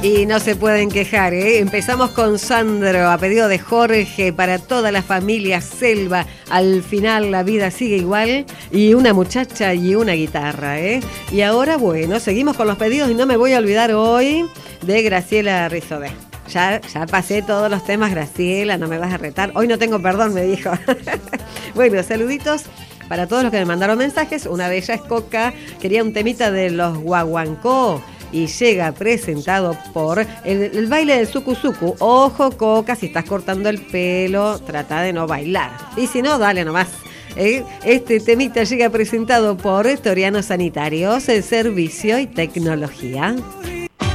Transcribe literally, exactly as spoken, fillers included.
Y no se pueden quejar, ¿eh? Empezamos con Sandro, a pedido de Jorge, para toda la familia Selva. Al final la vida sigue igual. Y una muchacha y una guitarra, ¿eh? Y ahora, bueno, seguimos con los pedidos y no me voy a olvidar hoy de Graciela Rizodé. Ya, ya pasé todos los temas, Graciela, no me vas a retar. Hoy no tengo perdón, me dijo. Bueno, saluditos para todos los que me mandaron mensajes. Una de ellas es Coca, quería un temita de los Guaguancó. Y llega presentado por el, el baile del suku suku. Ojo, Coca, si estás cortando el pelo, trata de no bailar. Y si no, dale nomás. ¿Eh? Este temita llega presentado por Toriano Sanitarios, el servicio y tecnología.